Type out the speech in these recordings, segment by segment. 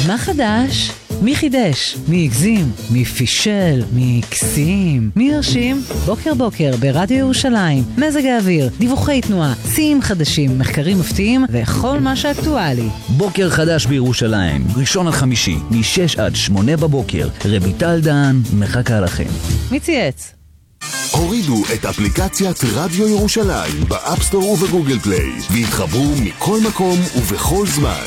מה חדש? מי חידש? מי הגזים? מי פישל? מי הקסים? מי הרשים? בוקר בוקר ברדיו ירושלים. מזג האוויר, דיווחי תנועה, שיאים חדשים, מחקרים מפתיעים וכל מה שאקטואלי. בוקר חדש בירושלים, ראשון עד חמישי, מ-6 עד 8 בבוקר. רביטל דן מחכה לכם. מי צייץ? הורידו את אפליקציית רדיו ירושלים באפסטור ובגוגל פליי והתחברו מכל מקום ובכל זמן.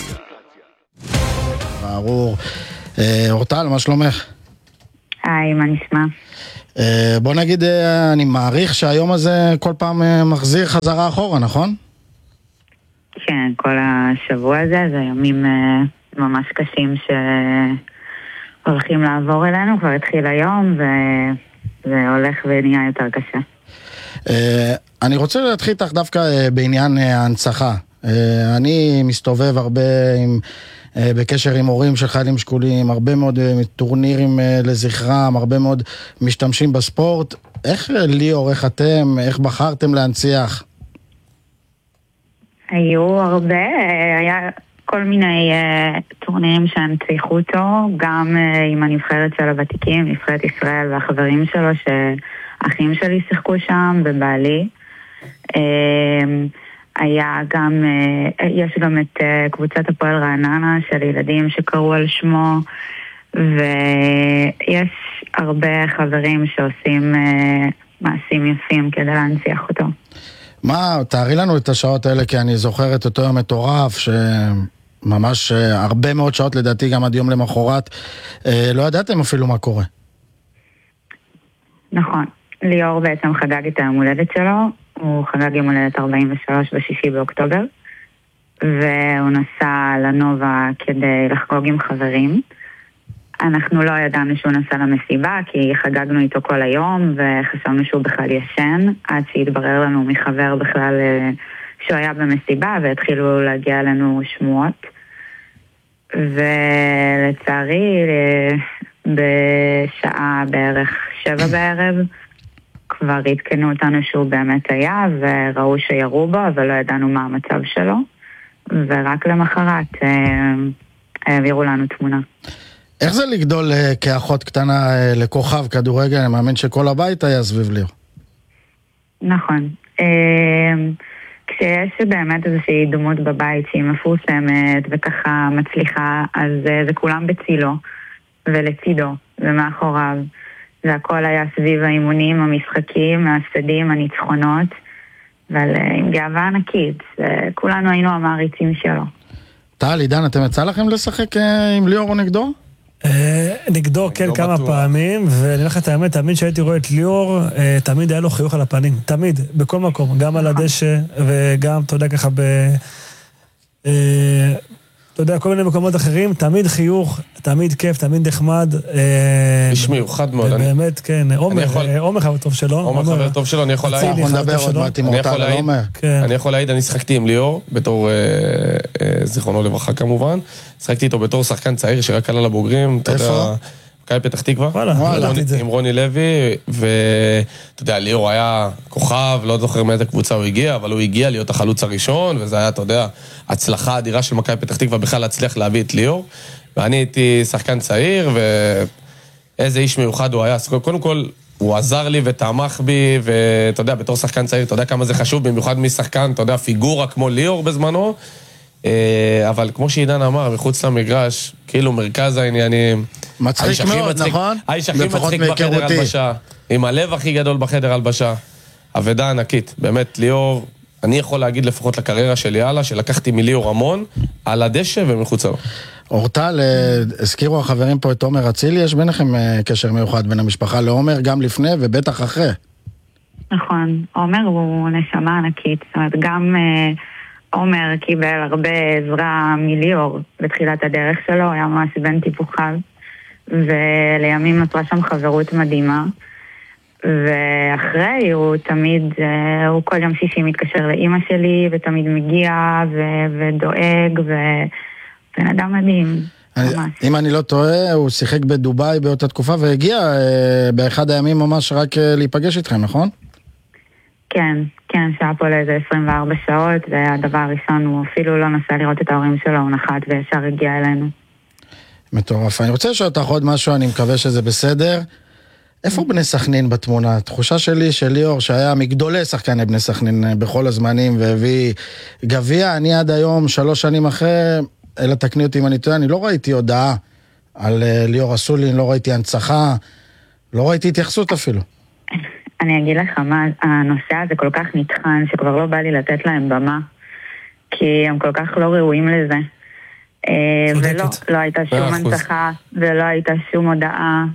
ברור. אורטל, מה שלומך? היי, מה נשמע? בוא נגיד, אני מעריך שהיום הזה כל פעם מחזיר חזרה אחורה, נכון? כן, כל השבוע הזה, זה ימים ממש קשים שהולכים לעבור אלינו, כבר התחיל היום וזה הולך ונהיה יותר קשה. אני רוצה להתחיל איתך דווקא בעניין ההנצחה. אני מסתובב הרבה בקשר עם הורים של חיילים שכולים, הרבה מאוד טורנירים לזכרם, הרבה מאוד משתמשים בספורט. איך ליאור, איך אתם, איך בחרתם להנציח? היו הרבה, היה כל מיני טורנירים שהנציחו אותו, גם עם הנבחרת של הוותיקים, נבחרת ישראל והחברים שלו, שהאחים שלי שיחקו שם ובעלי. היה גם, יש גם את קבוצת הפועל רעננה של ילדים שקראו על שמו, ויש הרבה חברים שעושים מעשים יפים כדי להנציח אותו. מה, תארי לנו את השעות האלה, כי אני זוכר את אותו יום מטורף, שממש הרבה מאוד שעות, לדעתי גם עד יום למחרת, לא ידעתם אפילו מה קורה. נכון, ליאור בעצם חגג את היום הולדת שלו, הוא חגג יום הולדת 43 ב-6 באוקטובר, והוא נסע לנובה כדי לחגוג עם חברים. אנחנו לא ידענו שהוא נסע למסיבה, כי חגגנו איתו כל היום, וחשבנו שהוא בכלל ישן, עד שהתברר לנו מחבר בכלל שהוא היה במסיבה, והתחילו להגיע לנו שמועות. ולצערי, בשעה בערך 7 בערב, כבר התקנו אותנו שהוא באמת היה, וראו שירו בו, אבל לא ידענו מה המצב שלו, ורק למחרת העבירו לנו תמונה. איך זה לגדול כאחות קטנה לכוכב כדורגל? אני מאמין שכל הבית היה סביב ליאור. נכון. כשיש באמת איזושהי דמות בבית שהיא מפורסמת וככה מצליחה, אז זה כולם בצילו ולצידו ומאחוריו. זה הכל היה סביב האימונים, המשחקים, ההפסדים, הניצחונות, אבל עם גאווה ענקית. כולנו היינו המעריצים שלו. טל, עידן, אתם יצא לכם לשחק עם ליאור או נגדו? נגדו, כן, כמה פעמים, ואני לך את האמת, תמיד שהייתי רואה את ליאור, תמיד היה לו חיוך על הפנים, תמיד, בכל מקום, גם על הדשא, וגם, אתה יודע, ככה אתה יודע, כל מיני מקומות אחרים, תמיד חיוך, תמיד כיף, תמיד נחמד. איש מיוחד מאוד. באמת, כן, עומר חבר טוב שלו. עומר חבר טוב שלו, אני יכול להעיד. אנחנו נדבר עוד מעט עם אורטל על עומר. אני יכול להעיד, אני שחקתי עם ליאור, בתור זיכרונו לברכה כמובן. שחקתי איתו בתור שחקן צעיר שרק עלה לבוגרים. איפה? מכבי פתח תקווה. עם רוני לוי, ואתה יודע, ליאור היה כוכב, לא זוכר מאיזה קבוצה הוא הגיע, אבל הוא הגיע להיות החלוץ הראשון, וזה היה, אתה יודע, הצלחה אדירה של מכבי פתח תקווה בכלל להצליח להביא את ליאור, ואני הייתי שחקן צעיר, ואיזה איש מיוחד הוא היה. קודם כל, הוא עזר לי ותמך בי, ואתה יודע, בתור שחקן צעיר, אתה יודע כמה זה חשוב, במיוחד משחקן, אתה יודע, פיגורה כמו ליאור בזמנו, אבל כמו שעידן אמר, מחוץ למגרש, כאילו מרכז העניינים, מצחיק מאוד, נכון? האיש הכי מצחיק בחדר הלבשה, עם הלב הכי גדול בחדר הלבשה, עבודה ענקית, באמת ליאור, אני יכול להגיד לפחות לקריירה שלי הלאה, שלקחתי מליאור המון, על הדשא ומחוצה לו. אורטל, הזכירו החברים פה את עומר אצילי, יש ביניכם קשר מיוחד בין המשפחה לעומר, גם לפני ובטח אחרי. נכון, עומר הוא נשמה ענקית, זאת אומרת גם עומר קיבל הרבה עזרה מליאור בתחילת הדרך שלו, היה ממש בן טיפוחיו, ולימים נוצרה שם חברות מדהימה, ואחרי הוא תמיד, הוא כל יום שישי מתקשר לאמא שלי, ותמיד מגיע ודואג, ובן אדם מדהים. אם אני לא טועה, הוא שיחק בדוביי באותה תקופה, והגיע באחד הימים ממש רק להיפגש איתכם, נכון? כן, שהיה פה לאיזה 24 שעות, והדבר הראשון, הוא אפילו לא נסע לראות את ההורים שלו, הוא נחת וישר הגיע אלינו. מטורף. אני רוצה לשאול אותך עוד משהו, אני מקווה שזה בסדר. איפה בני סכנין בתמונה? התחושה שלי שליאור, שהיה מגדולי שחקני בני סכנין בכל הזמנים, והביא גביע, אני עד היום, 3 שנים אחרי, אלא תקני אותי אם אני טועה, אני לא ראיתי הודעה על ליאור אסולין, לא ראיתי הנצחה, לא ראיתי התייחסות אפילו. אני אגיד לך מה, הנושא הזה כל כך נטחן, שכבר לא בא לי לתת להם במה, כי הם כל כך לא ראויים לזה. ולא הייתה שום הנצחה, ולא הייתה שום הודעה,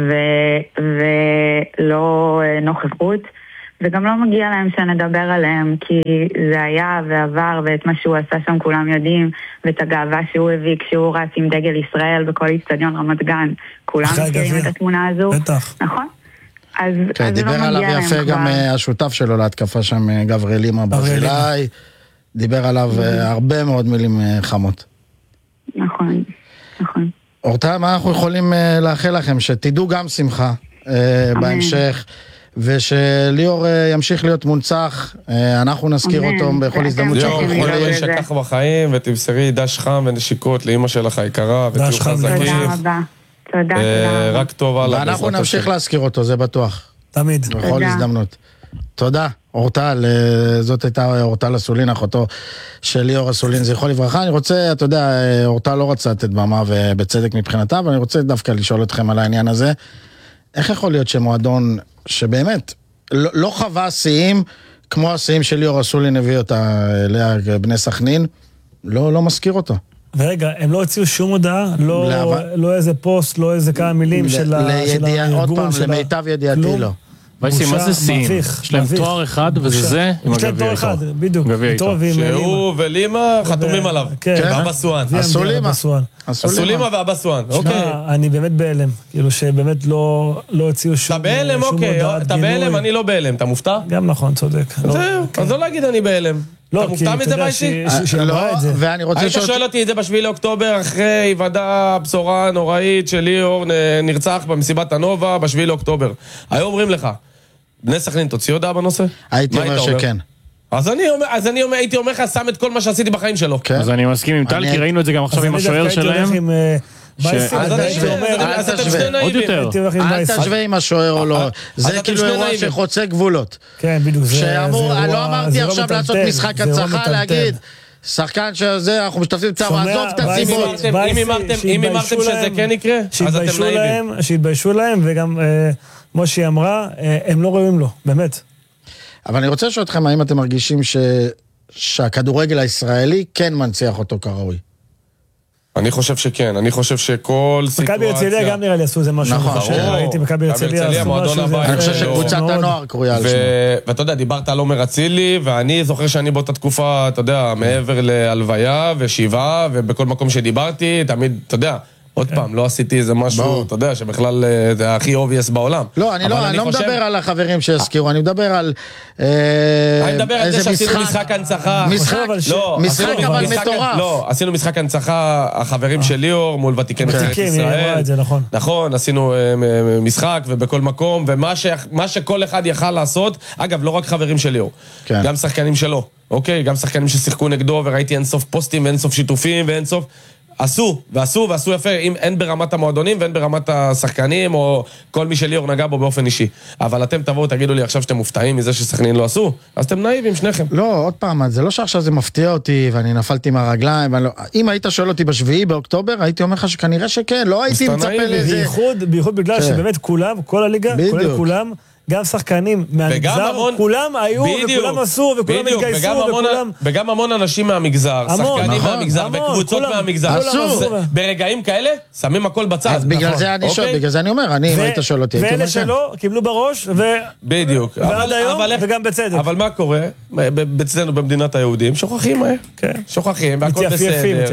ולא נוכחות, וגם לא מגיע להם שנדבר עליהם, כי זה היה ועבר, ואת מה שהוא עשה שם כולם יודעים, ואת הגאווה שהוא הביא כשהוא רץ עם דגל ישראל בכל אצטדיון רמת גן, כולם מכירים את התמונה הזו. בטח. נכון? אז דיבר עליו יפה גם השותף שלו להתקפה שם, גבריאל לימה ברזילאי, דיבר עליו הרבה מאוד מילים חמות. נכון, נכון. אורטל, מה אנחנו יכולים לאחל לכם? שתדעו גם שמחה בהמשך, ושליאור ימשיך להיות מונצח, אנחנו נזכיר אותו בכל הזדמנות ליאור, יכול להיות שכך בחיים, ותמסרי דש חם ונשיקות לאמא שלך היקרה, ותהיו חזקים. תודה רבה. תודה. רק טוב הלאה. ואנחנו נמשיך להזכיר אותו, זה בטוח. תמיד. בכל הזדמנות. תודה, אורטל, זאת הייתה אורטל אסולין, אחותו של ליאור אסולין, זכרו לברכה. אני רוצה, אתה יודע, אורטל לא רצה לתת במה ובצדק מבחינתה, אבל אני רוצה דווקא לשאול אתכם על העניין הזה. איך יכול להיות שמועדון שבאמת לא חווה שיאים, כמו השיאים של ליאור אסולין הביא אותה אליה בני סכנין, לא מזכיר אותו? ורגע, הם לא הוציאו שום הודעה, לא איזה פוסט, לא איזה כמה מילים של הארגון. עוד פעם, למיטב ידיעתי לא. וייסי, מה זה סיים? יש להם תואר אחד וזה זה עם הגביע איתו. יש להם תואר אחד, בדיוק. שהוא ולימה חתומים עליו. ואבסואן. אסולימה ואבסואן. אני באמת בהלם. כאילו שבאמת לא הוציאו שום הודעת גינוי. אתה בהלם, אוקיי. אתה בהלם, אני לא בהלם. אתה מופתע? גם נכון, צודק. זהו, אז לא להגיד אני בהלם. אתה מופתע מזה וייסי? היית שואל אותי את זה ב7 לאוקטובר, אחרי היוודע בשורה נוראית של ליאור נרצח במסיבת הנובה ב7 לאוקטובר. היו אומרים לך, בני סכנין, תוציא הודעה בנושא? הייתי אומר שכן. אז אני הייתי אומר לך, שם את כל מה שעשיתי בחיים שלו. אז אני מסכים עם טל, כי ראינו את זה גם עכשיו עם השוער שלהם. אז אתם שני נאיבים. אל תשווה עם השוער או לא. זה כאילו אירוע שחוצה גבולות. כן, בדיוק. לא אמרתי עכשיו לעשות משחק הצלחה, להגיד שחקן שזה, אנחנו משתתפים צער, עזוב את הסיבות. אם אמרתם שזה כן יקרה, אז אתם נאיבים. שהתביישו להם, וגם כמו שהיא אמרה, הם לא ראויים לו, באמת. אבל אני רוצה לשאול אתכם, האם אתם מרגישים שהכדורגל הישראלי כן מנציח אותו כראוי? אני חושב שכן, אני חושב שכל סיטואציה... מכבי הרצליה גם נראה לי עשו איזה משהו. נכון, ראיתי מכבי הרצליה עשו משהו. אני חושב שקבוצת הנוער קרויה על שמו. ואתה יודע, דיברת על עומר אצילי, ואני זוכר שאני באותה תקופה, אתה יודע, מעבר להלוויה ושבעה, ובכל מקום שדיברתי, תמיד, אתה יודע, עוד פעם, לא עשיתי איזה משהו, אתה יודע, שבכלל זה הכי obvious בעולם. לא, אני לא מדבר על החברים שהזכירו, אני מדבר על... אני מדבר על זה שעשינו משחק הנצחה. משחק אבל מטורף. לא, עשינו משחק הנצחה, החברים של ליאור מול ותיקי נבחרת ישראל. נכון, עשינו משחק ובכל מקום, ומה שכל אחד יכל לעשות, אגב, לא רק חברים של ליאור, גם שחקנים שלו, אוקיי? גם שחקנים ששיחקו נגדו, וראיתי אינסוף פוסטים ואינסוף שיתופים ואינסוף... ועשו יפה, אם אין ברמת המועדונים ואין ברמת השחקנים או כל מי שליאור נגע בו באופן אישי. אבל אתם תבואו, תגידו לי עכשיו שאתם מופתעים מזה שסכנין לא עשו, אז אתם נאיבים שניכם. לא, עוד פעם, זה לא שעכשיו זה מפתיע אותי ואני נפלתי מהרגליים, אם היית שואל אותי ב7 באוקטובר, הייתי אומר לך שכנראה שכן, לא הייתי מצפה לזה. בייחוד בגלל שבאמת כולם, כל הליגה, כולל כולם, גם שחקנים מהמגזר, כולם היו וכולם עשו וכולם התגייסו וכולם... וגם המון אנשים מהמגזר, שחקנים מהמגזר וקבוצות מהמגזר. ברגעים כאלה, שמים הכל בצד. אז בגלל זה אני שואל, בגלל זה אני אומר, אני אם היית שואל אותי. ואלה שלא, קיבלו בראש בדיוק. ועד היום, וגם בצדק. אבל מה קורה? אצלנו במדינת היהודים, שוכחים, שוכחים, והכל בסדר.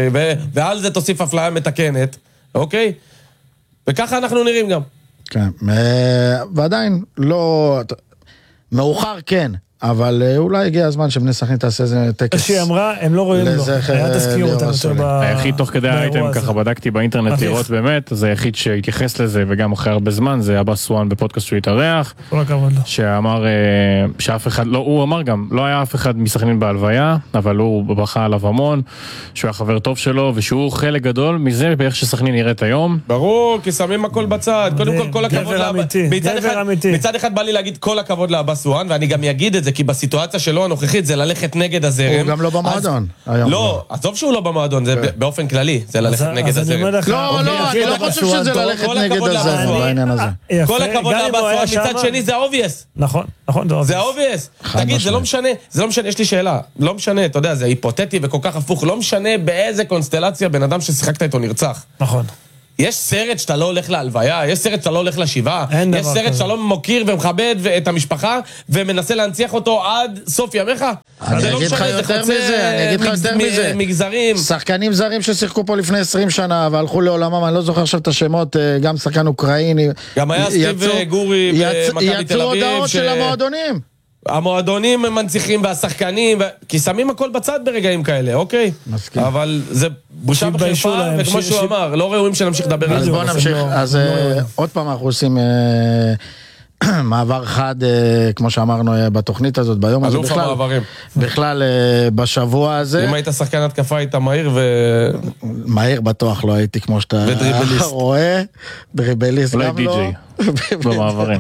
ועל זה תוסיף אפליה מתקנת, אוקיי? וככה אנחנו נראים גם. כן, ועדיין לא... מאוחר כן, אבל אולי הגיע הזמן שבני סכנין תעשה איזה טקס. שהיא אמרה, הם לא רואים לו, היה תזכיר אותם יותר היחיד תוך כדי האייטם, ככה בדקתי באינטרנט לראות באמת, זה היחיד שהתייחס לזה וגם אחרי הרבה זמן, זה אבא סואן בפודקאסט שהוא התארח, שאמר שאף אחד, לא, הוא אמר גם, לא היה אף אחד מסכנין בהלוויה, אבל הוא בכה עליו המון, שהוא היה חבר טוב שלו, ושהוא חלק גדול מזה באיך שסכנין נראית היום. ברור, כי שמים הכל בצד, קודם כל הכבוד מצד אחד בא לי להגיד כל הכבוד לאבא סואן, ואני גם אגיד את זה, כי בסיטואציה שלו הנוכחית זה ללכת נגד הזרם. הוא גם לא במועדון. לא, עזוב שהוא לא במועדון, זה באופן כללי, זה ללכת נגד הזרם. לא, אני לא חושב שזה ללכת נגד הזרם בעניין הזה. כל הכבוד לאבא סואן, מצד שני זה obvious. נכון, זה obvious. תגיד, זה לא משנה, יש לי שאלה, לא משנה, אתה יודע, זה היפותטי וכל כך הפוך, לא משנה באיזה קונסטלציה בן אדם ששיחקת איתו נרצח. נכון. יש סרט שאתה לא הולך להלוויה, יש סרט שאתה לא הולך לשבעה, יש סרט שאתה לא מוקיר ומכבד את המשפחה ומנסה להנציח אותו עד סוף ימיך. אני אגיד לך יותר מזה, מגזרים. שחקנים זרים ששיחקו פה לפני 20 שנה והלכו לעולמם, אני לא זוכר עכשיו את השמות, גם שחקן אוקראיני. גם היה סטיב גורי במכבי תל אביב. יצאו הודעות של המועדונים. המועדונים מנציחים והשחקנים, כי שמים הכל בצד ברגעים כאלה, אוקיי? מסכים. אבל זה בושה בחיפה, וכמו שהוא אמר, לא ראויים שנמשיך לדבר על זה. אז בוא נמשיך, אז עוד פעם אנחנו עושים מעבר חד, כמו שאמרנו בתוכנית הזאת, ביום הזה בכלל בשבוע הזה. אם היית שחקן התקפה היית מהיר מהיר בטוח לא הייתי כמו שאתה רואה, דריבליסט גם לא. במעברים.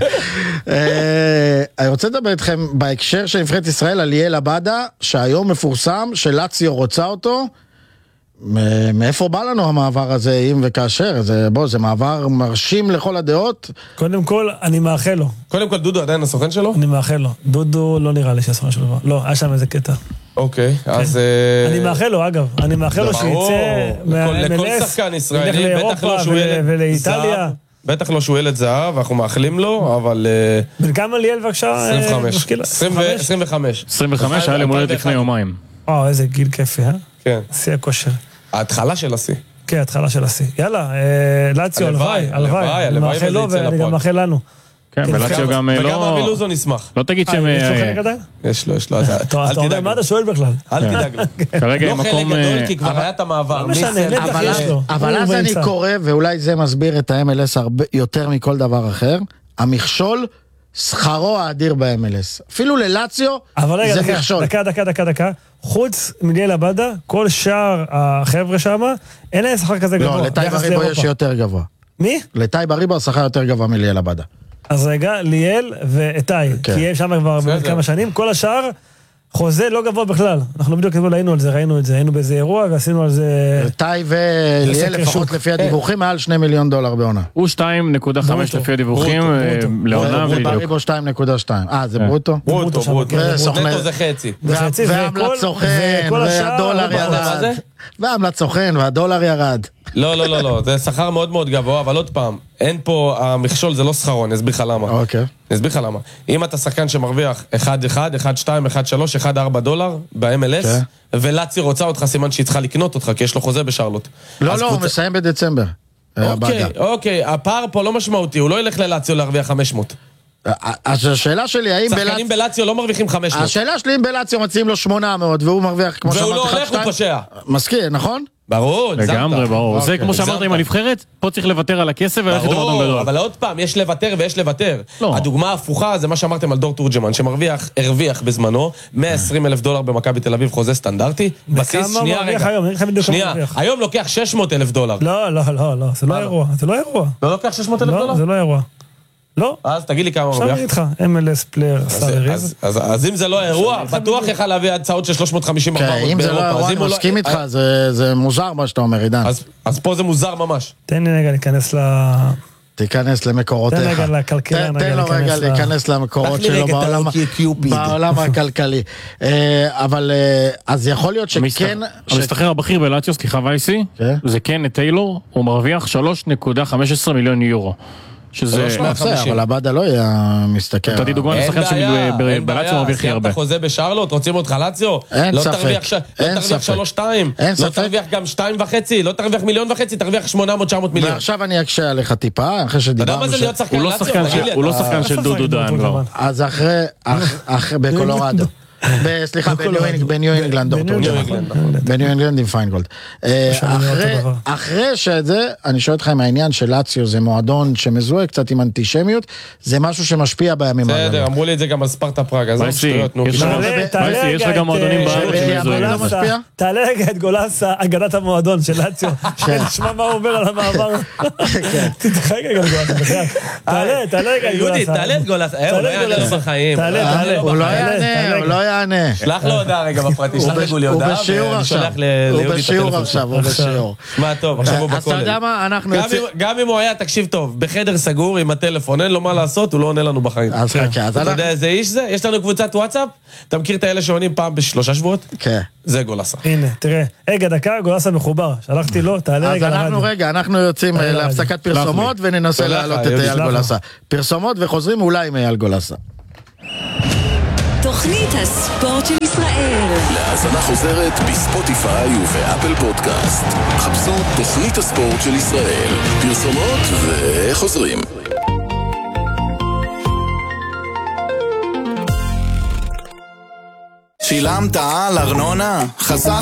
אני רוצה לדבר איתכם בהקשר של נבחרת ישראל על ליאל עבדה, שהיום מפורסם שלאציו רוצה אותו. מאיפה בא לנו המעבר הזה, אם וכאשר? זה מעבר מרשים לכל הדעות. קודם כל, אני מאחל לו. קודם כל, דודו עדיין הסוכן שלו? אני מאחל לו. דודו לא נראה לי שהסוכן שלו. לא, היה שם איזה קטע. אוקיי, אז... אני מאחל לו, אגב. אני מאחל לו שיצא לכל שחקן ישראלי, בטח לא שהוא ילד ולאיטליה. בטח לא שהוא ילד זהב, אנחנו מאחלים לו, אבל... בן כמה ליאל בבקשה? 25. 25, היה למולדת לפני יומיים. איזה גיל כיפי, כן. שיא הכושר. ההתחלה של השיא. כן, ההתחלה של השיא. יאללה, לאציו, הלוואי. אני מאחל לו ואני גם מאחל לנו. כן, ולאציו גם לא... וגם אבי לוזון נשמח. לא תגיד שהם... יש לו חלק עדיין? יש לו. אתה אומר, מה אתה שואל בכלל? אל תדאג לו. כרגע עם מקום... לא חלק גדול, כי כבר היה את המעבר. לא משנה, נתח יש לו. אבל אז אני קורא, ואולי זה מסביר את ה-MLS יותר מכל דבר אחר, המכשול שכרו האדיר ב-MLS. אפילו ללאציו זה מכשול. דקה. חוץ מליאל עבדה, כל שאר החבר'ה שם, אין להם שכר כזה גבוה. לא, לטייב אריבו יש יותר גבוה. מי? לטייב אריבו השכר יותר גבוה מליאל עבדה. אז רגע, ליאל ואיתי, כי הם שם כבר כמה שנים, כל השאר חוזה לא גבוה בכלל. אנחנו בדיוק ראינו על זה, היינו באיזה אירוע ועשינו על זה... איתי וליאל לפחות לפי הדיווחים מעל $2 מיליון בעונה. הוא 2.5 לפי הדיווחים לעונה. ובריבו 2.2. זה ברוטו? ברוטו. נטו זה חצי. ועמלת סוכן, והדולר ירד. ועמלת סוכן, והדולר ירד. לא, זה שכר מאוד מאוד גבוה, אבל עוד פעם, אין פה, המכשול זה לא שכרון, אני אסביר לך למה. אוקיי. אני אסביר לך למה. אם אתה שחקן שמרוויח 1-1, 1-2, 1-3, 1-4 דולר ב-MLS, ולאציו רוצה אותך, סימן שהיא צריכה לקנות אותך, כי יש לו חוזה בשרלוט. לא, הוא מסיים בדצמבר. אוקיי, הפער פה לא משמעותי, הוא לא ילך ללאציו להרוויח 500. אז השאלה שלי, האם שחקנים בלאציו לא מרוויחים 500. השאלה שלי, אם בלאציו מציעים לו 800, והוא מרוויח כמו והוא לא הולך, הוא פושע. מסכים, נכון? ברור, לגמרי, ברור. זה כמו שאמרת עם הנבחרת, פה צריך לוותר על הכסף וללכת למועדון גדול. אבל עוד פעם, יש לוותר ויש לוותר. הדוגמה ההפוכה זה מה שאמרתם על דור תורג'מן, הרוויח בזמנו $120,000 במכבי תל אביב, חוזה סטנדרטי. בסיס, שנייה, היום לוקח $600,000. לא, זה לא אירוע. לא לוקח $600,000? לא, זה לא אירוע. לא. אז תגיד לי כמה מרוויח. עכשיו איתך, MLS פלייר סלריז. אז אם זה לא אירוע, בטוח יכל להביא הצעות של 350-400 באירופה. אם זה לא אירוע, אני מסכים איתך, זה מוזר מה שאתה אומר, עידן. אז פה זה מוזר ממש. תן לי רגע להיכנס תיכנס למקורותיך. תן רגע לכלכלן. תן לו רגע להיכנס למקורות שלו בעולם הכלכלי. אבל אז יכול להיות שכן... המסתחרר הבכיר בלאציו, סליחה וייסי, זה כן טיילור, הוא מרוויח 3.15 מיליון יורו. שזה... אבל הבאדה לא היה מסתכל. נתתי דוגמה לשחקן שבלציו מרוויח הכי הרבה. סיימת חוזה בשרלוט, רוצים אותך לציו? אין ספק. לא תרוויח 3-2, לא תרוויח גם 2.5, לא תרוויח 1.5 מיליון, תרוויח 800-900 מיליון. ועכשיו אני אקשה עליך טיפה, אחרי שדיברנו... אתה יודע מה זה להיות שחקן לציו? הוא לא שחקן של דודו דן כבר. אז אחרי בקולורדו. סליחה, בניו אינגלנד, בניו אינגלנד עם פיינגולד. אחרי שזה, אני שואל אותך עם העניין של לאציו, זה מועדון שמזוהה קצת עם אנטישמיות, זה משהו שמשפיע בימים האלה. בסדר, אמרו לי את זה גם על ספררטה פראג, אז יש לך גם מועדונים בארץ שמזוהים. תעלה רגע את גולסה, הגנת המועדון של לאציו, שנשמע מה הוא אומר על המעבר. תתחק רגע גולסה, תעלה רגע את גולסה. יהודי, תעלה את גולסה, הוא לא יענה בחיים. הוא לא יענה. שלח לו הודעה רגע בפרטי, שלח לגולי הודעה. הוא בשיעור עכשיו, הוא בשיעור. מה טוב, עכשיו הוא אז אתה בכולל. יודע מה, אנחנו יוצאים... גם אם הוא היה, תקשיב טוב, בחדר סגור עם הטלפון, אין לו מה לעשות, הוא לא עונה לנו בחיים. אז חכה, אז אתה יודע איזה איש זה? יש לנו קבוצת וואטסאפ, אתה מכיר את האלה שעונים פעם ב3 שבועות? כן. זה גולסה. הנה, תראה, רגע, דקה, גולסה מחובר, שלחתי לו, תעלה רגע. אז אנחנו יוצאים להפסקת פרסומות וננסה להעלות את אייל גולסה. פרסומות וחוזרים אולי עם אייל גולסה. תוכנית הספורט של ישראל. להאזנה חוזרת בספוטיפיי ובאפל פודקאסט. חפשו תוכנית הספורט של ישראל. פרסומות וחוזרים. שילמת על ארנונה? חסכת